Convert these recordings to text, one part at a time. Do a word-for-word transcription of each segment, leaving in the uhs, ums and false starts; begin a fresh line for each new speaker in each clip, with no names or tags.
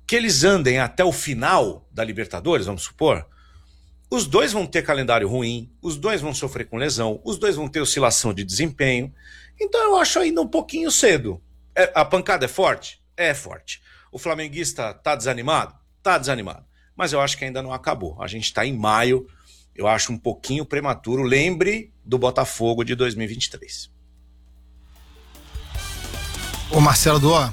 que eles andem até o final da Libertadores, vamos supor, os dois vão ter calendário ruim, os dois vão sofrer com lesão, os dois vão ter oscilação de desempenho. Então eu acho ainda um pouquinho cedo. É, a pancada é forte? É forte. O flamenguista tá desanimado? Tá desanimado. Mas eu acho que ainda não acabou. A gente tá em maio, eu acho um pouquinho prematuro. Lembre do Botafogo de dois mil e vinte e três.
Ô Marcelo Duó,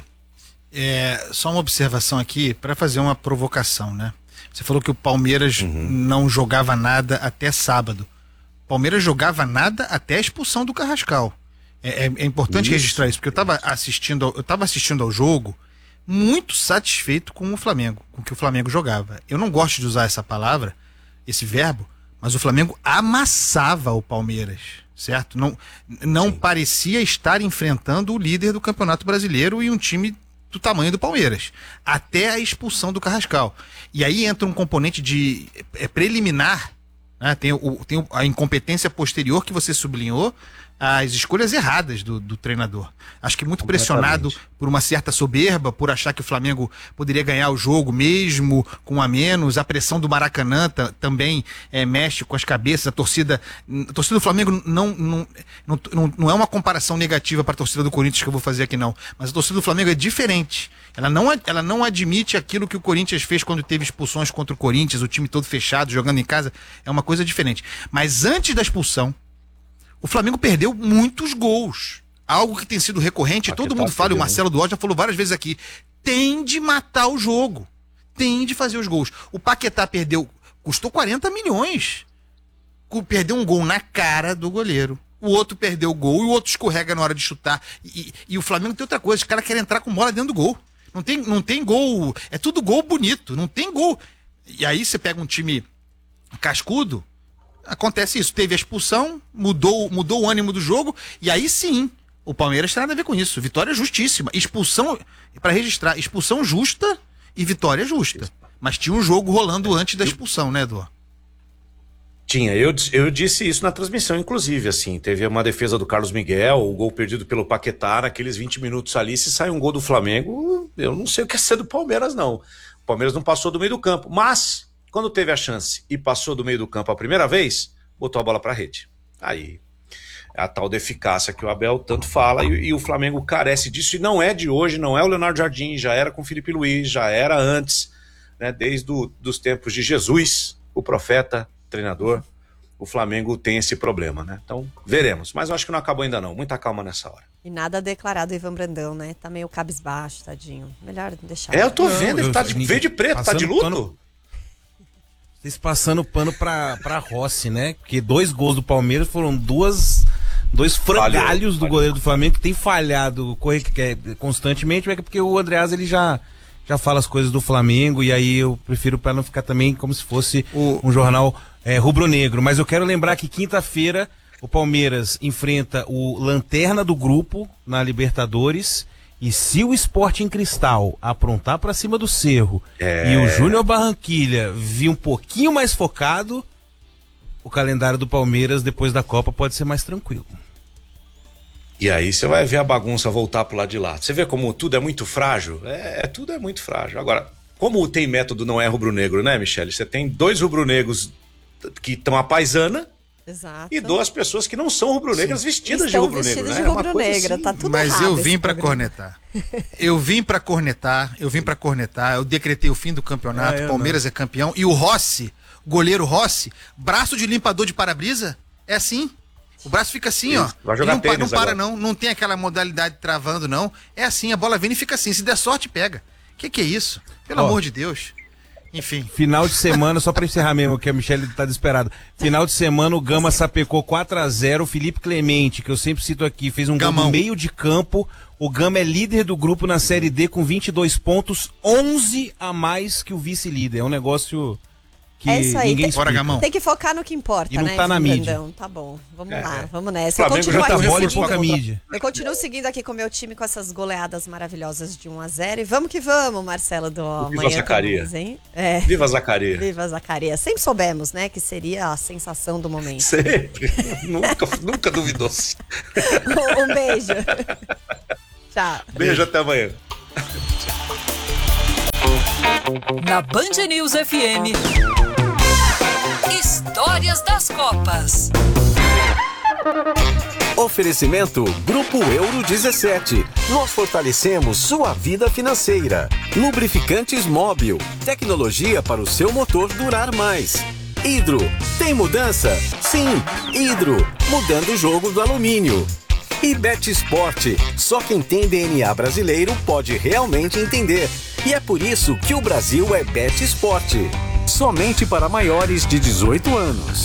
é, só uma observação aqui para fazer uma provocação, né? Você falou que o Palmeiras uhum. não jogava nada até sábado. O Palmeiras jogava nada até a expulsão do Carrascal. É, é, é importante isso, registrar isso, porque eu estava assistindo, ao, eu estava assistindo ao jogo muito satisfeito com o Flamengo, com o que o Flamengo jogava. Eu não gosto de usar essa palavra, esse verbo, mas o Flamengo amassava o Palmeiras, certo? Não, não parecia estar enfrentando o líder do Campeonato Brasileiro e um time do tamanho do Palmeiras, até a expulsão do Carrascal. E aí entra um componente de é, preliminar, né? Tem, o, tem a incompetência posterior que você sublinhou, as escolhas erradas do, do treinador. Acho que muito pressionado por uma certa soberba, por achar que o Flamengo poderia ganhar o jogo mesmo com um a menos. A pressão do Maracanã t- também é, mexe com as cabeças. A torcida, a torcida do Flamengo não, não, não, não, não é uma comparação negativa para a torcida do Corinthians que eu vou fazer aqui não, mas a torcida do Flamengo é diferente. Ela não, ela não admite aquilo que o Corinthians fez quando teve expulsões contra o Corinthians, o time todo fechado, jogando em casa. É uma coisa diferente. Mas antes da expulsão, o Flamengo perdeu muitos gols. Algo que tem sido recorrente, todo mundo fala, e o Marcelo Duó já falou várias vezes aqui, tem de matar o jogo, tem de fazer os gols. O Paquetá perdeu, custou quarenta milhões. Perdeu um gol na cara do goleiro. O outro perdeu o gol e o outro escorrega na hora de chutar. E, e o Flamengo tem outra coisa, os caras querem entrar com bola dentro do gol. Não tem, não tem gol, é tudo gol bonito, não tem gol. E aí você pega um time cascudo, acontece isso, teve a expulsão, mudou, mudou o ânimo do jogo, e aí sim, o Palmeiras tem nada a ver com isso. Vitória justíssima. Expulsão, para registrar, expulsão justa e vitória justa. Mas tinha um jogo rolando antes da expulsão, né, Edu?
Tinha, eu, eu disse isso na transmissão, inclusive, assim, teve uma defesa do Carlos Miguel, o gol perdido pelo Paquetá, naqueles vinte minutos ali, se sai um gol do Flamengo, eu não sei o que é ser do Palmeiras, não. O Palmeiras não passou do meio do campo, mas quando teve a chance e passou do meio do campo a primeira vez, botou a bola para a rede. Aí, a tal da eficácia que o Abel tanto fala, e, e o Flamengo carece disso, e não é de hoje, não é o Leonardo Jardim, já era com o Felipe Luiz, já era antes, né, desde do, dos tempos de Jesus, o profeta, treinador, o Flamengo tem esse problema, né? Então, veremos. Mas eu acho que não acabou ainda não. Muita calma nessa hora.
E nada declarado Ivan Brandão, né? Tá meio cabisbaixo, tadinho. Melhor deixar.
É, eu tô
não,
vendo, ele tá de verde e preto, tá de luto.
Pano, vocês passando pano pra, pra Rossi, né? Porque dois gols do Palmeiras foram duas, dois frangalhos do goleiro do Flamengo, que tem falhado constantemente, é porque o Andreas, ele já... já fala as coisas do Flamengo, e aí eu prefiro para não ficar também como se fosse o, um jornal é, rubro-negro. Mas eu quero lembrar que quinta-feira o Palmeiras enfrenta o lanterna do grupo na Libertadores, e se o Sporting Cristal aprontar para cima do Cerro é... e o Júnior Barranquilla vir um pouquinho mais focado, o calendário do Palmeiras depois da Copa pode ser mais tranquilo.
E aí você vai ver a bagunça voltar pro lado de lá. Você vê como tudo é muito frágil? É, tudo é muito frágil. Agora, como tem método não é rubro-negro, né, Michele? Você tem dois rubro-negros que estão à paisana.
Exato.
E duas pessoas que não são rubro-negras vestidas
Estão
de rubro-negro,
vestidas
né?
de rubro-negra,
assim.
tá tudo
Mas
errado
eu vim
esse
pra
programa.
cornetar. Eu vim pra cornetar, eu vim pra cornetar, eu decretei o fim do campeonato,
Ah,
Palmeiras
não.
é campeão, e o Rossi, goleiro Rossi, braço de limpador de para-brisa, é assim. O braço fica assim,
Isso.
ó.
Vai jogar
não, pa- não
tênis
para
agora.
não, não tem aquela modalidade travando não. É assim, a bola vem e fica assim, se der sorte pega. Que que é isso? Pelo
Ó.
amor de Deus. Enfim.
Final de semana, só pra encerrar mesmo, que a Michelle tá desesperada. Final de semana, o Gama sapecou quatro a zero, o Felipe Clemente, que eu sempre cito aqui, fez um
Gamão.
gol no meio de campo. O Gama é líder do grupo na Série D com vinte e dois pontos, onze a mais que o vice-líder. É um negócio que
É isso aí,
ninguém
tem,
explica.
Bora, Gamão.
tem que focar no que importa,
E não
né?
tá na
Ivan
mídia.
Brandão? Tá bom, vamos
É,
lá,
é.
vamos nessa. Eu
Flamengo
continuo,
já tá
aqui
bola e
seguindo,
pouca mídia.
eu continuo seguindo aqui com o meu time com essas goleadas maravilhosas de um a zero. E vamos que vamos, Marcelo do
Viva
Amanhã
Zacaria.
Tem Mais, hein? É.
Viva Zacaria.
Viva Zacaria. Sempre soubemos, né, que seria a sensação do momento.
Sempre. nunca, nunca duvidou-se.
Um beijo. Tchau.
Beijo, até amanhã.
Na Band News F M, Histórias das Copas.
Oferecimento Grupo Euro dezessete. Nós fortalecemos sua vida financeira. Lubrificantes Móbil. Tecnologia para o seu motor durar mais. Hidro. Tem mudança? Sim, Hidro. Mudando o jogo do alumínio. E Betsport. Só quem tem D N A brasileiro pode realmente entender. E é por isso que o Brasil é Betsport. Somente para maiores de dezoito anos.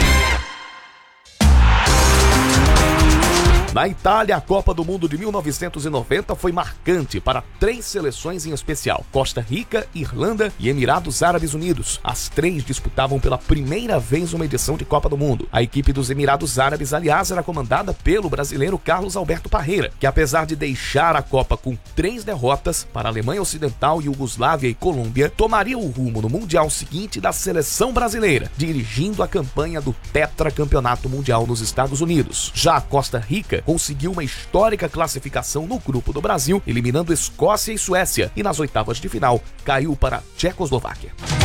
Na Itália, a Copa do Mundo de mil novecentos e noventa foi marcante para três seleções em especial: Costa Rica, Irlanda e Emirados Árabes Unidos. As três disputavam pela primeira vez uma edição de Copa do Mundo. A equipe dos Emirados Árabes, aliás, era comandada pelo brasileiro Carlos Alberto Parreira, que apesar de deixar a Copa com três derrotas para a Alemanha Ocidental, Iugoslávia e Colômbia, tomaria o rumo no Mundial seguinte da seleção brasileira, dirigindo a campanha do tetracampeonato mundial nos Estados Unidos. Já a Costa Rica conseguiu uma histórica classificação no grupo do Brasil, eliminando Escócia e Suécia, e nas oitavas de final caiu para a Tchecoslováquia.